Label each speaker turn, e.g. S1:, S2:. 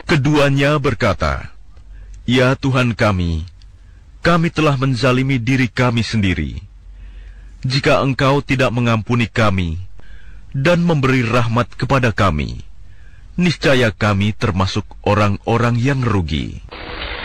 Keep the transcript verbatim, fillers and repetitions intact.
S1: Keduanya berkata, "Ya Tuhan kami, kami telah menzalimi diri kami sendiri. Jika Engkau tidak mengampuni kami dan memberi rahmat kepada kami, niscaya kami termasuk orang-orang yang rugi."